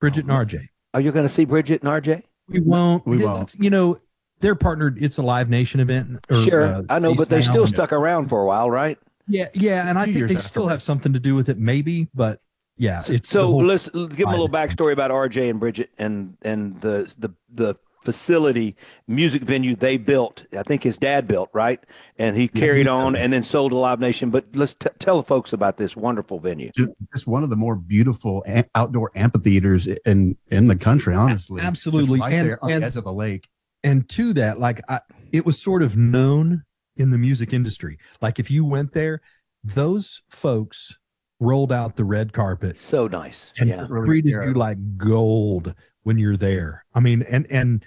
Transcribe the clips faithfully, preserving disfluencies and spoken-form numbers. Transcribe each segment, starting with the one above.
Bridget and R J. Are you going to see Bridget and R J? We won't. We It's- won't. You know, they're partnered. It's a Live Nation event. Or, Sure, uh, I know, but they now. still stuck around for a while, right? Yeah, yeah, and I few think years they still have afterwards. something to do with it, maybe. But yeah, it's the So whole- let's, let's give them a little backstory about R J and Bridget and and the the the facility music venue they built. I think his dad built, right? And he carried on and then sold to Live Nation. But let's t- tell the folks about this wonderful venue. Ju- Just one of the more beautiful a- outdoor amphitheaters in in the country, honestly. Just Absolutely. right And- there on and- the edge of the lake. and to that, like I, it was sort of known in the music industry. Like if you went there, those folks rolled out the red carpet So nice. and Yeah. Really treated scary. you like gold when you're there. I mean, and and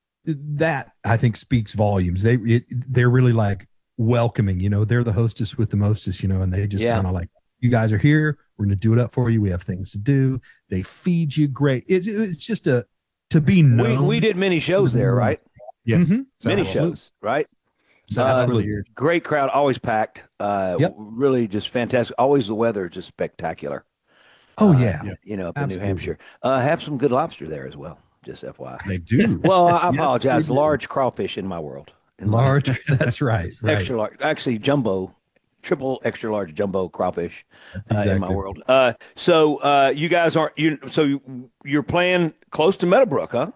that I think speaks volumes. They it, they're really like welcoming. You know, they're the hostess with the mostest. You know, and they just Yeah. kind of like, you guys are here. We're going to do it up for you. We have things to do. They feed you great. It's it's just a to be We, known. we did many shows there, right? Yes. Mhm. Many Several. shows, right? Several Uh, Absolutely. years. Great crowd, always packed. Uh, Yep. Really just fantastic. Always the weather just spectacular. Oh Uh, yeah, yeah. You know, up in Absolutely. New Hampshire. Uh, have some good lobster there as well, just F Y I. they do. Well, I Yes, apologize. they do. Large crawfish in my world. In my- Large. That's right. Right. extra large, actually jumbo, triple extra large jumbo crawfish That's uh, in my exactly- world. Uh, so uh, you guys aren't you? So you, you're playing close to Meadowbrook, huh?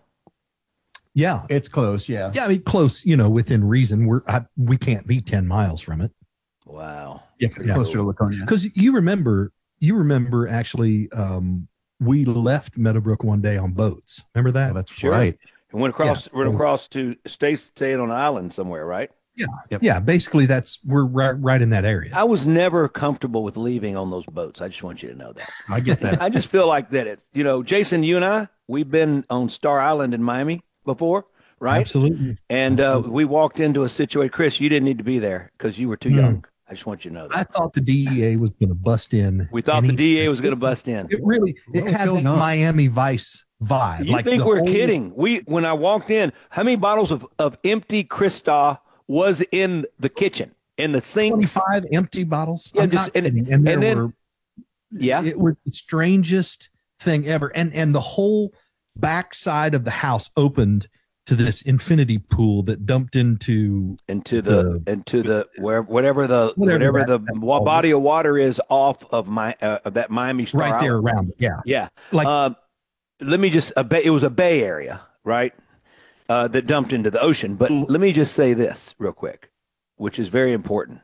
Yeah. It's close, yeah. Yeah. I mean, close, you know, within reason. We're, I, we can't be ten miles from it. Wow. Yeah. Closer to Laconia. Because you remember, you remember actually, um, we left Meadowbrook one day on boats. Remember that? Oh, that's Sure. right. And went across, Yeah. went across to stay staying on an island somewhere, right? Yep. Yeah. Basically, that's, we're right, right in that area. I was never comfortable with leaving on those boats. I just want you to know that. I get that. I just feel like that it's, you know, Jason, you and I, we've been on Star Island in Miami before, right? Absolutely. And uh, Absolutely. we walked into a situation. Chris, you didn't need to be there because you were too Hmm. young. I just want you to know that. I thought the D E A was going to bust in. We thought any- the D A was going to bust in. It really, it What was had going that on? Miami Vice vibe. You like think the we're whole kidding? We when I walked in, how many bottles of, of empty Cristal was in the kitchen, in the sinks? twenty-five empty bottles. Yeah, I'm just- not and- kidding. and there and then- were, Yeah. it was the strangest thing ever. And and the whole backside of the house opened to this infinity pool that dumped into Into the, into the where whatever the Whatever whatever that- the that wa- called body of water is off of my uh, of that Miami Star right there Island. around it. Yeah. Yeah. Like- um, let me just a bay, it was a bay area, right? Uh, that dumped into the ocean. But let me just say this real quick, which is very important.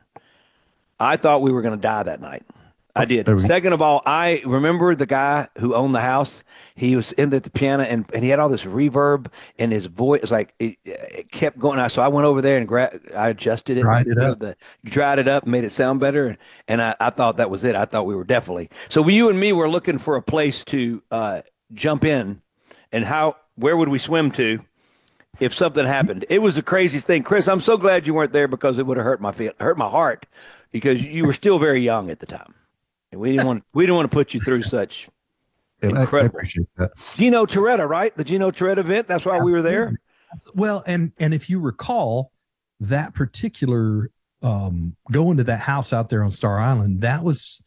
I thought we were going to die that night. I did. there we go. Second of all, I remember the guy who owned the house. He was in the, the piano and, and he had all this reverb and his voice was like it, it kept going. So I went over there and gra- I adjusted it, Dried it up. The, dried it up, made it sound better, and, and I, I thought that was it. I thought we were definitely. So you and me were looking for a place to uh, jump in, and how where would we swim to if something happened? It was the craziest thing, Chris. I'm so glad you weren't there because it would have hurt my feel, hurt my heart, because you were still very young at the time. And we didn't want we didn't want to put you through such. And I- I Incredible. appreciate that. Gino Toretta, right? The Gino Toretta event. That's why we were there. Well, and and if you recall, that particular um going to that house out there on Star Island, that was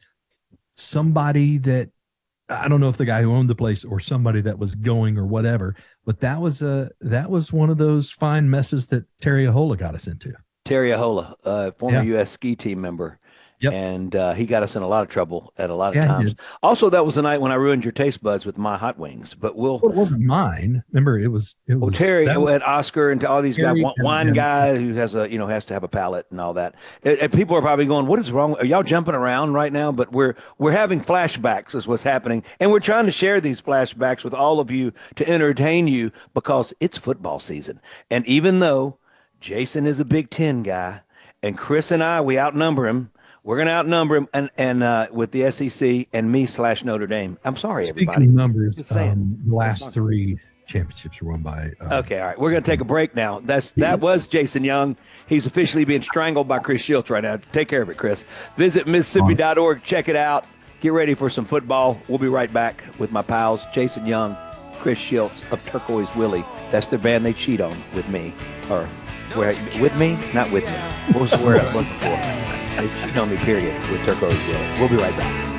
somebody that I don't know if the guy who owned the place or somebody that was going or whatever, but that was a that was one of those fine messes that Terry Ahola got us into. Terry Ahola, uh, former Yeah. U S ski team member. Yep. And uh, he got us in a lot of trouble at a lot of Yeah, he times. did. Also, that was the night when I ruined your taste buds with my hot wings. But we'll, Well, it wasn't mine. Remember, it was it well, was Terry that was- and Oscar and to all these Terry guys, wine, and- wine and- guy who has a, you know, has to have a palate and all that. And, and people are probably going, what is wrong? Are y'all jumping around right now? But we're, we're having flashbacks is what's happening. And we're trying to share these flashbacks with all of you to entertain you because it's football season. And even though Jason is a Big Ten guy and Chris and I, we outnumber him. We're going to outnumber him and, and uh, with the S E C and me slash Notre Dame. I'm sorry, Speaking everybody. of numbers, Just saying. um, the last three championships were won by. Uh, Okay, all right. We're going to take a break now. That's That was Jason Young. He's officially being strangled by Chris Schultz right now. Take care of it, Chris. Visit Mississippi dot org. Check it out. Get ready for some football. We'll be right back with my pals, Jason Young, Chris Schultz of Turquoise Willie. That's the band they cheat on with me. Or where with me? Not with me. We'll swear up once before. They cheat on me, period, with Turquoise Willie. We'll be right back.